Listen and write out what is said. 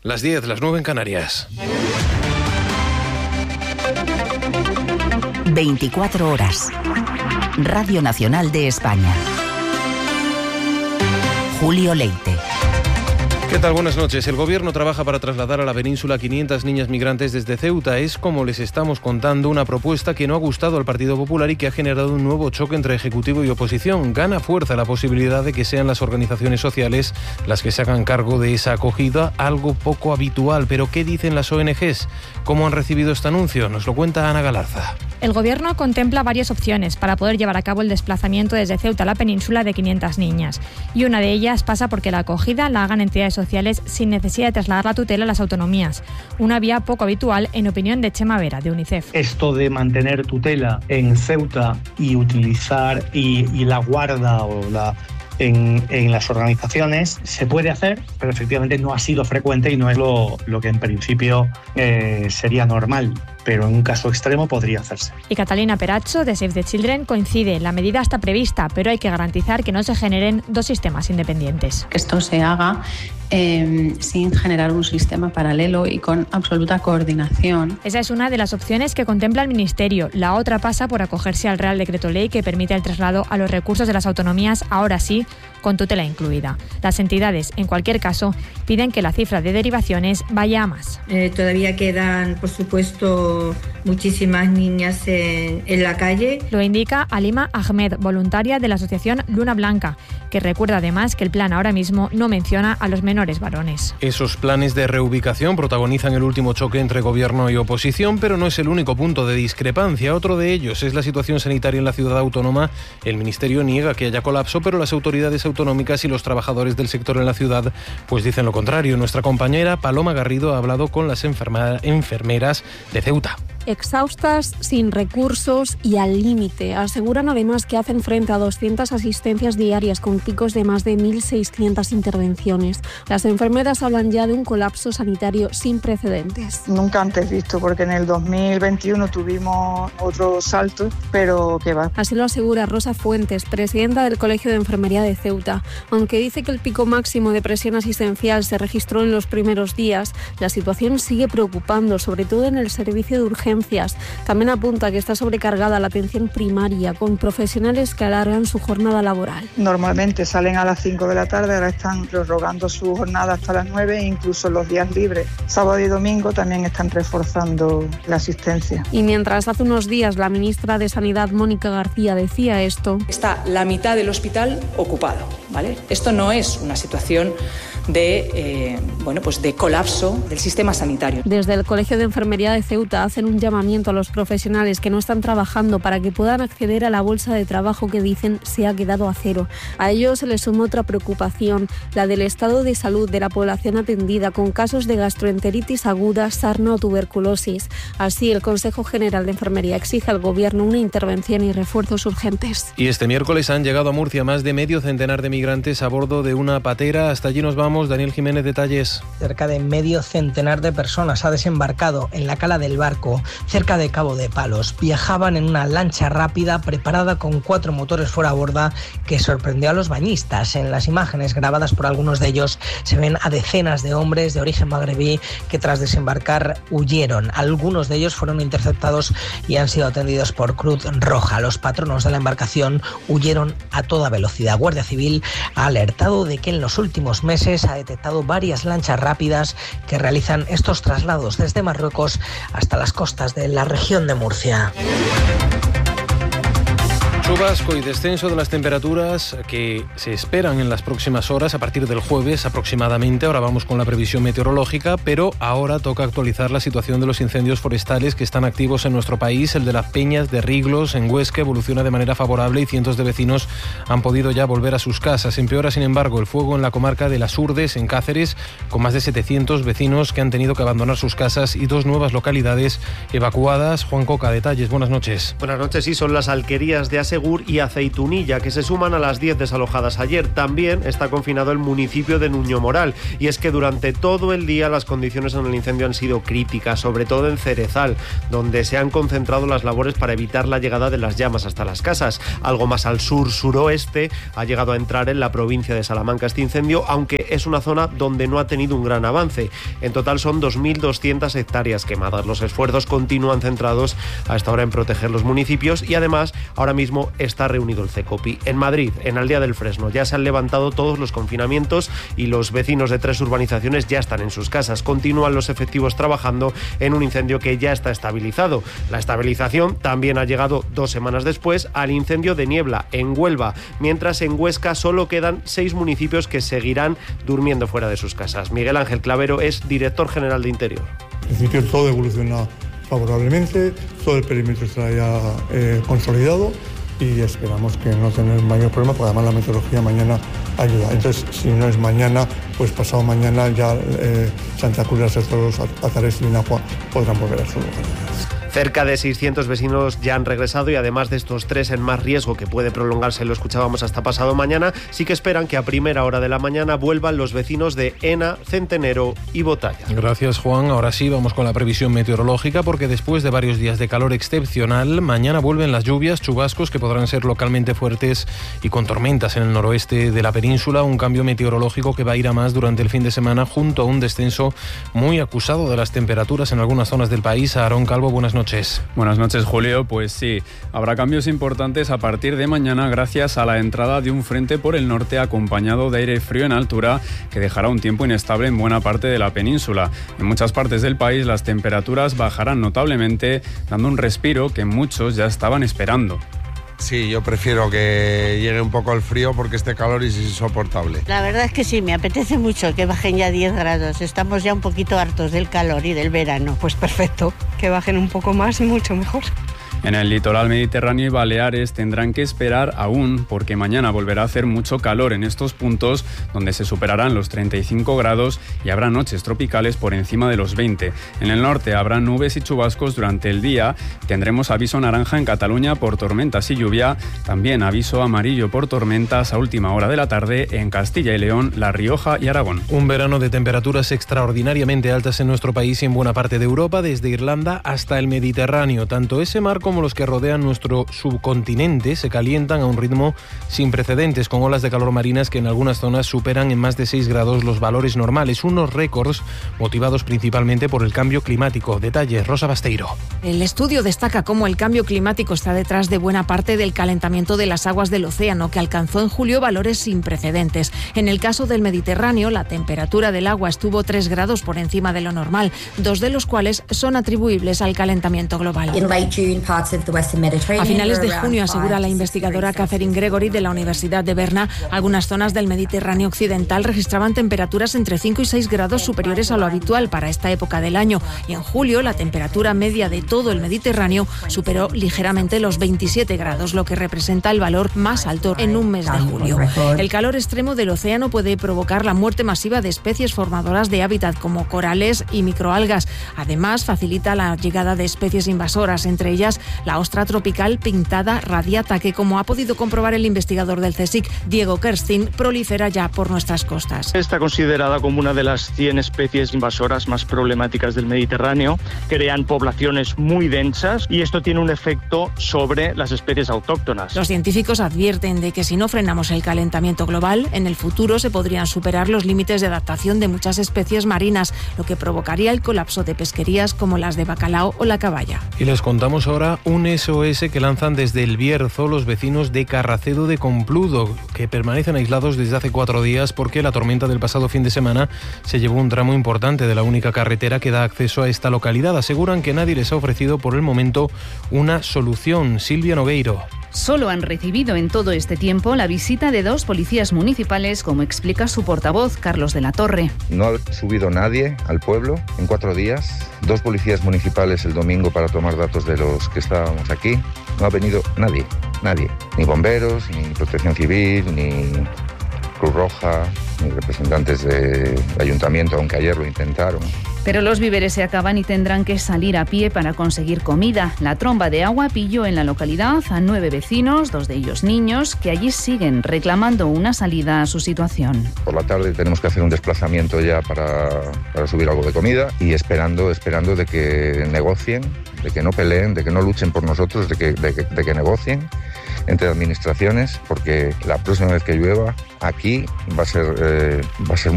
Las 10, las 9 en Canarias. 24 horas. Radio Nacional de España. Julio Leite. ¿Qué tal? Buenas noches. El Gobierno trabaja para trasladar a la península 500 niñas migrantes desde Ceuta. Es, como les estamos contando, una propuesta que no ha gustado al Partido Popular y que ha generado un nuevo choque entre Ejecutivo y oposición. Gana fuerza la posibilidad de que sean las organizaciones sociales las que se hagan cargo de esa acogida, algo poco habitual. Pero ¿qué dicen las ONGs? ¿Cómo han recibido este anuncio? Nos lo cuenta Ana Galarza. El Gobierno contempla varias opciones para poder llevar a cabo el desplazamiento desde Ceuta a la península de 500 niñas. Y una de ellas pasa porque la acogida la hagan entidades sociales sin necesidad de trasladar la tutela a las autonomías. Una vía poco habitual, en opinión de Chema Vera, de UNICEF. Esto de mantener tutela en Ceuta y utilizar y la guarda o la... En las organizaciones se puede hacer, pero efectivamente no ha sido frecuente y no es lo que en principio sería normal, pero en un caso extremo podría hacerse. Y Catalina Peracho, de Save the Children, coincide: la medida está prevista, pero hay que garantizar que no se generen dos sistemas independientes. Que esto se haga sin generar un sistema paralelo y con absoluta coordinación. Esa es una de las opciones que contempla el Ministerio. La otra pasa por acogerse al Real Decreto Ley que permite el traslado a los recursos de las autonomías, ahora sí, con tutela incluida. Las entidades, en cualquier caso, piden que la cifra de derivaciones vaya a más. Todavía quedan, por supuesto, muchísimas niñas en la calle. Lo indica Alima Ahmed, voluntaria de la asociación Luna Blanca, que recuerda además que el plan ahora mismo no menciona a los menores varones. Esos planes de reubicación protagonizan el último choque entre Gobierno y oposición, pero no es el único punto de discrepancia. Otro de ellos es la situación sanitaria en la ciudad autónoma. El Ministerio niega que haya colapso, pero las autoridades autonómicas y los trabajadores del sector en la ciudad pues dicen lo contrario. Nuestra compañera Paloma Garrido ha hablado con las enfermeras de Ceuta. Exhaustas, sin recursos y al límite. Aseguran además que hacen frente a 200 asistencias diarias con picos de más de 1.600 intervenciones. Las enfermeras hablan ya de un colapso sanitario sin precedentes. Nunca antes visto, porque en el 2021 tuvimos otro salto, pero ¿qué va? Así lo asegura Rosa Fuentes, presidenta del Colegio de Enfermería de Ceuta. Aunque dice que el pico máximo de presión asistencial se registró en los primeros días, la situación sigue preocupando, sobre todo en el servicio de urgencias. También apunta que está sobrecargada la atención primaria, con profesionales que alargan su jornada laboral. Normalmente salen a las 5 de la tarde, ahora están prorrogando su jornada hasta las 9 e incluso los días libres. Sábado y domingo también están reforzando la asistencia. Y mientras hace unos días la ministra de Sanidad, Mónica García, decía esto: está la mitad del hospital ocupado, ¿vale? Esto no es una situación de colapso del sistema sanitario. Desde el Colegio de Enfermería de Ceuta hacen un llamamiento a los profesionales que no están trabajando para que puedan acceder a la bolsa de trabajo que dicen se ha quedado a cero. A ello se les suma otra preocupación, la del estado de salud de la población atendida con casos de gastroenteritis aguda, sarna o tuberculosis. Así, el Consejo General de Enfermería exige al Gobierno una intervención y refuerzos urgentes. Y este miércoles han llegado a Murcia más de medio centenar de migrantes a bordo de una patera. Hasta allí nos vamos. Daniel Jiménez, detalles. Cerca de medio centenar de personas ha desembarcado en la cala del barco, cerca de Cabo de Palos. Viajaban en una lancha rápida preparada con 4 motores fuera a borda que sorprendió a los bañistas. En las imágenes grabadas por algunos de ellos se ven a decenas de hombres de origen magrebí que tras desembarcar huyeron. Algunos de ellos fueron interceptados y han sido atendidos por Cruz Roja. Los patronos de la embarcación huyeron a toda velocidad. Guardia Civil ha alertado de que en los últimos meses ha detectado varias lanchas rápidas que realizan estos traslados desde Marruecos hasta las costas de la región de Murcia. Chubasco y descenso de las temperaturas que se esperan en las próximas horas a partir del jueves aproximadamente. Ahora vamos con la previsión meteorológica, pero ahora toca actualizar la situación de los incendios forestales que están activos en nuestro país. El de las Peñas de Riglos en Huesca evoluciona de manera favorable y cientos de vecinos han podido ya volver a sus casas. Empeora, sin embargo, el fuego en la comarca de Las Urdes, en Cáceres, con más de 700 vecinos que han tenido que abandonar sus casas y 2 nuevas localidades evacuadas. Juan Coca, detalles. Buenas noches. Buenas noches. Sí, son las alquerías de Ase Segur y Aceitunilla, que se suman a las 10 desalojadas ayer. También está confinado el municipio de Nuño Moral, y es que durante todo el día las condiciones en el incendio han sido críticas, sobre todo en Cerezal, donde se han concentrado las labores para evitar la llegada de las llamas hasta las casas. Algo más al sur-suroeste ha llegado a entrar en la provincia de Salamanca este incendio, aunque es una zona donde no ha tenido un gran avance. En total son 2.200 hectáreas quemadas. Los esfuerzos continúan centrados a esta hora en proteger los municipios y además ahora mismo está reunido el CECOPI. En Madrid, en Aldea del Fresno, ya se han levantado todos los confinamientos y los vecinos de 3 urbanizaciones ya están en sus casas. Continúan los efectivos trabajando en un incendio que ya está estabilizado. La estabilización también ha llegado 2 semanas después al incendio de Niebla, en Huelva, mientras en Huesca solo quedan 6 municipios que seguirán durmiendo fuera de sus casas. Miguel Ángel Clavero es director general de Interior. En principio todo evoluciona favorablemente, todo el perímetro está ya consolidado y esperamos que no tener mayor problema, porque además la meteorología mañana ayuda. Entonces, si no es mañana, pues pasado mañana ya Santa Cruz, Las Cerros, Azares y Vinagua podrán volver a su lugar. Cerca de 600 vecinos ya han regresado y además de estos 3 en más riesgo, que puede prolongarse, lo escuchábamos, hasta pasado mañana, sí que esperan que a primera hora de la mañana vuelvan los vecinos de Ena, Centenero y Botalla. Gracias, Juan. Ahora sí, vamos con la previsión meteorológica, porque después de varios días de calor excepcional, mañana vuelven las lluvias, chubascos que podrán ser localmente fuertes y con tormentas en el noroeste de la península. Un cambio meteorológico que va a ir a más durante el fin de semana, junto a un descenso muy acusado de las temperaturas en algunas zonas del país. Aarón Calvo, buenas noches. Buenas noches, Julio. Pues sí, habrá cambios importantes a partir de mañana gracias a la entrada de un frente por el norte acompañado de aire frío en altura que dejará un tiempo inestable en buena parte de la península. En muchas partes del país las temperaturas bajarán notablemente, dando un respiro que muchos ya estaban esperando. Sí, yo prefiero que llegue un poco el frío porque este calor es insoportable. La verdad es que sí, me apetece mucho que bajen ya 10 grados. Estamos ya un poquito hartos del calor y del verano. Pues perfecto, que bajen un poco más y mucho mejor. En el litoral mediterráneo y Baleares tendrán que esperar aún, porque mañana volverá a hacer mucho calor en estos puntos donde se superarán los 35 grados y habrá noches tropicales por encima de los 20. En el norte habrá nubes y chubascos durante el día. Tendremos aviso naranja en Cataluña por tormentas y lluvia. También aviso amarillo por tormentas a última hora de la tarde en Castilla y León, La Rioja y Aragón. Un verano de temperaturas extraordinariamente altas en nuestro país y en buena parte de Europa, desde Irlanda hasta el Mediterráneo. Tanto ese mar como los que rodean nuestro subcontinente se calientan a un ritmo sin precedentes, con olas de calor marinas que en algunas zonas superan en más de 6 grados los valores normales, unos récords motivados principalmente por el cambio climático. Detalles, Rosa Basteiro. El estudio destaca cómo el cambio climático está detrás de buena parte del calentamiento de las aguas del océano, que alcanzó en julio valores sin precedentes. En el caso del Mediterráneo, la temperatura del agua estuvo 3 grados por encima de lo normal, 2 de los cuales son atribuibles al calentamiento global. A finales de junio, asegura la investigadora Catherine Gregory de la Universidad de Berna, algunas zonas del Mediterráneo occidental registraban temperaturas entre 5 y 6 grados superiores a lo habitual para esta época del año. Y en julio, la temperatura media de todo el Mediterráneo superó ligeramente los 27 grados, lo que representa el valor más alto en un mes de julio. El calor extremo del océano puede provocar la muerte masiva de especies formadoras de hábitat como corales y microalgas. Además, facilita la llegada de especies invasoras, entre ellas la ostra tropical pintada radiata, que, como ha podido comprobar el investigador del CSIC, Diego Kerstin, prolifera ya por nuestras costas. Está considerada como una de las 100 especies invasoras más problemáticas del Mediterráneo. Crean poblaciones muy densas y esto tiene un efecto sobre las especies autóctonas. Los científicos advierten de que si no frenamos el calentamiento global, en el futuro se podrían superar los límites de adaptación de muchas especies marinas, lo que provocaría el colapso de pesquerías como las de bacalao o la caballa. Y les contamos ahora un SOS que lanzan desde El Bierzo los vecinos de Carracedo de Compludo, que permanecen aislados desde hace 4 días porque la tormenta del pasado fin de semana se llevó un tramo importante de la única carretera que da acceso a esta localidad. Aseguran que nadie les ha ofrecido por el momento una solución. Silvia Nogueiro. Solo han recibido en todo este tiempo la visita de 2 policías municipales, como explica su portavoz, Carlos de la Torre. No ha subido nadie al pueblo en 4 días. 2 policías municipales el domingo para tomar datos de los que estábamos aquí. No ha venido nadie. Ni bomberos, ni protección civil, ni Cruz Roja, ni representantes del ayuntamiento, aunque ayer lo intentaron. Pero los víveres se acaban y tendrán que salir a pie para conseguir comida. La tromba de agua pilló en la localidad a 9 vecinos, 2 de ellos niños, que allí siguen reclamando una salida a su situación. Por la tarde tenemos que hacer un desplazamiento ya para subir algo de comida y esperando de que negocien, de que no peleen, de que no luchen por nosotros, de que negocien entre administraciones, porque la próxima vez que llueva aquí va a ser